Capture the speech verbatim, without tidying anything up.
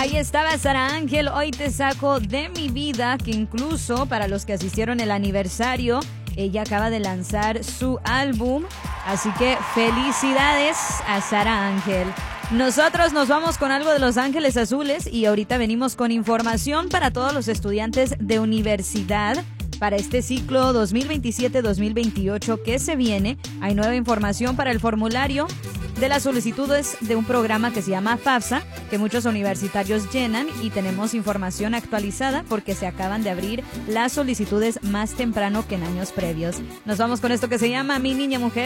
Ahí estaba Sara Ángel, Hoy te saco de mi vida, que incluso para los que asistieron el aniversario, ella acaba de lanzar su álbum, así que felicidades a Sara Ángel. Nosotros nos vamos con algo de Los Ángeles Azules y ahorita venimos con información para todos los estudiantes de universidad para este ciclo dos mil veintisiete dos mil veintiocho que se viene. Hay nueva información para el formulario de las solicitudes de un programa que se llama FAFSA, que muchos universitarios llenan, y tenemos información actualizada porque se acaban de abrir las solicitudes más temprano que en años previos. Nos vamos con esto que se llama Mi Niña Mujer.